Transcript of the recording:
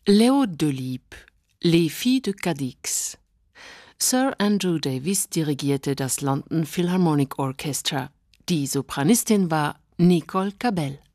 Léo Delibes, Les Filles de Cadix. Sir Andrew Davies dirigierte das London Philharmonic Orchestra. Die Sopranistin war Nicole Cabell.